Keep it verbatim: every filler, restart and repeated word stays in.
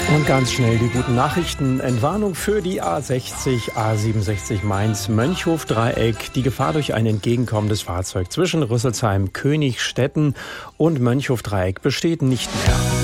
Und ganz schnell die guten Nachrichten. Entwarnung für die A sechzig, A siebenundsechzig Mainz-Mönchhof-Dreieck. Die Gefahr durch ein entgegenkommendes Fahrzeug zwischen Rüsselsheim, Königstetten und Mönchhof-Dreieck besteht nicht mehr.